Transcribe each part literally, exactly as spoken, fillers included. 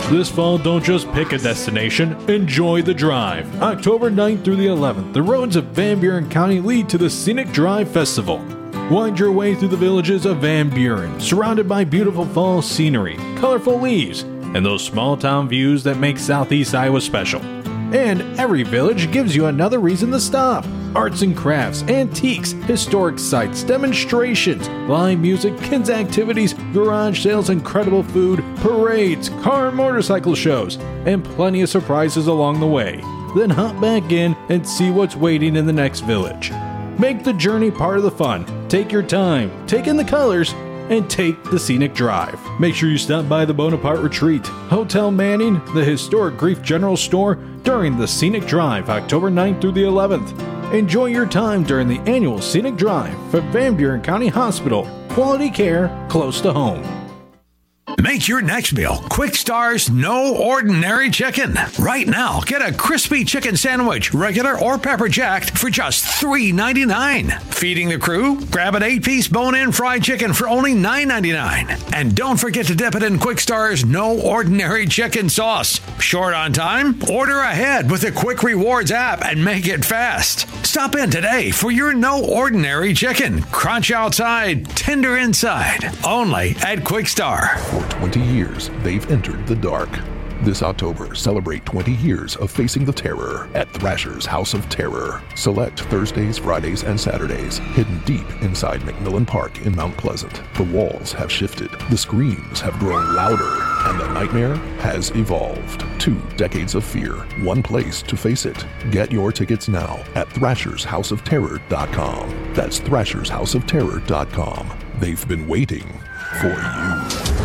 This fall, don't just pick a destination, enjoy the drive. October ninth through the eleventh, the roads of Van Buren County lead to the Scenic Drive Festival. Wind your way through the villages of Van Buren, surrounded by beautiful fall scenery, colorful leaves, and those small town views that make Southeast Iowa special. And every village gives you another reason to stop. Arts and crafts, antiques, historic sites, demonstrations, live music, kids activities, garage sales, incredible food, parades, car and motorcycle shows, and plenty of surprises along the way. Then hop back in and see what's waiting in the next village. Make the journey part of the fun. Take your time, take in the colors, and take the Scenic Drive. Make sure you stop by the Bonaparte Retreat, Hotel Manning, the historic Grief General Store during the Scenic Drive, October ninth through the eleventh. Enjoy your time during the annual Scenic Drive for Van Buren County Hospital. Quality care close to home. Make your next meal Quick Star's No Ordinary Chicken. Right now, get a crispy chicken sandwich, regular or pepper jacked, for just three ninety-nine. Feeding the crew? Grab an eight-piece bone-in fried chicken for only nine ninety-nine. And don't forget to dip it in Quick Star's No Ordinary Chicken sauce. Short on time? Order ahead with the Quick Rewards app and make it fast. Stop in today for your No Ordinary Chicken. Crunch outside, tender inside. Only at Quick Star. For twenty years, they've entered the dark. This October, celebrate twenty years of facing the terror at Thrasher's House of Terror. Select Thursdays, Fridays, and Saturdays. Hidden deep inside McMillan Park in Mount Pleasant. The walls have shifted, the screams have grown louder, and the nightmare has evolved. Two decades of fear, one place to face it. Get your tickets now at thrashers house of terror dot com. That's thrashers house of terror dot com. They've been waiting for you.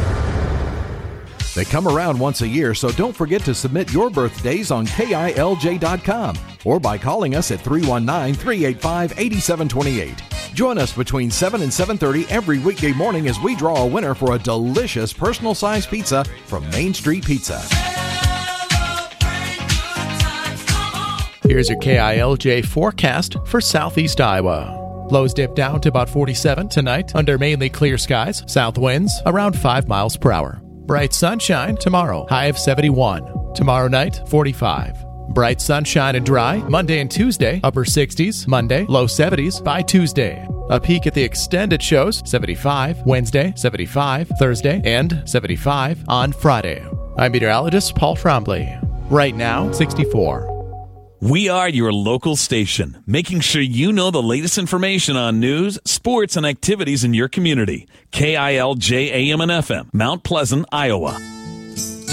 They come around once a year, so don't forget to submit your birthdays on K I L J dot com or by calling us at three one nine, three eight five, eight seven two eight. Join us between seven and seven thirty every weekday morning as we draw a winner for a delicious personal-sized pizza from Main Street Pizza. Here's your K I L J forecast for Southeast Iowa. Lows dip down to about forty-seven tonight under mainly clear skies. South winds around five miles per hour. Bright sunshine tomorrow, high of seventy-one. Tomorrow night, forty-five. Bright sunshine and dry Monday and Tuesday, upper sixties. Monday, low seventies by Tuesday. A peek at the extended shows, seventy-five. Wednesday, seventy-five. Thursday, and seventy-five on Friday. I'm meteorologist Paul Trombley. Right now, sixty-four. We are your local station, making sure you know the latest information on news, sports, and activities in your community. K I L J A M and F M, Mount Pleasant, Iowa.